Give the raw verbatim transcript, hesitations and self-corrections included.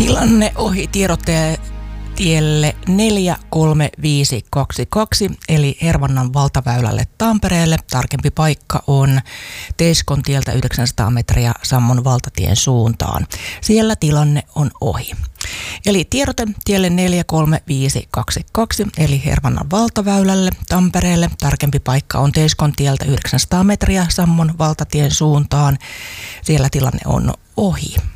Tilanne ohi tiedottaja tielle neljä kolme viisi kaksi kaksi eli Hervannan valtaväylälle Tampereelle. Tarkempi paikka on Teiskon tieltä yhdeksänsataa metriä Sammon valtatien suuntaan. Siellä tilanne on ohi. Eli tiedote tielle neljä kolme viisi kaksi kaksi eli Hervannan valtaväylälle Tampereelle. Tarkempi paikka on Teiskon tieltä yhdeksänsataa metriä Sammon valtatien suuntaan. Siellä tilanne on ohi.